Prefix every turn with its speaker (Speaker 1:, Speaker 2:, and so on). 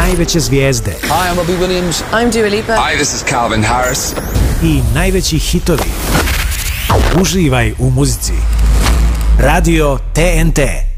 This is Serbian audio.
Speaker 1: najveće zvijezde.
Speaker 2: Hi, I'm Robbie Williams.
Speaker 3: I'm Dua Lipa.
Speaker 2: Hi, this is Calvin Harris.
Speaker 1: I najveći hitovi. Uživaj u muzici. Radio TNT.